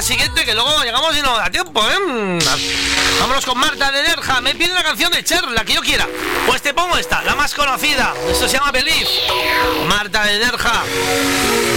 siguiente, que luego llegamos y no da tiempo, ¿eh? Vámonos con Marta de Nerja. Me pide una canción de Cher, la que yo quiera. Pues te pongo esta, la más conocida. Esto se llama Believe. Marta de Nerja.